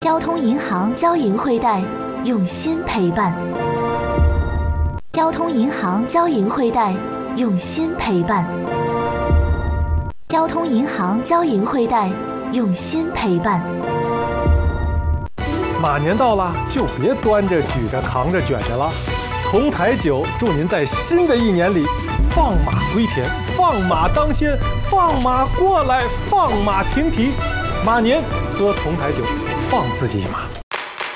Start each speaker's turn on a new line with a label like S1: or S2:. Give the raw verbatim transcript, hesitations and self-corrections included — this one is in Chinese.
S1: 交通银行交银汇贷，用心陪伴。交通银行交银汇贷，用心陪伴。交通银行交银汇贷，用心陪伴。
S2: 马年到了，就别端着、举着、扛着、卷着了。同台酒祝您在新的一年里放马归田，放马当先，放马过来，放马停蹄。马年喝同台酒，放自己一马。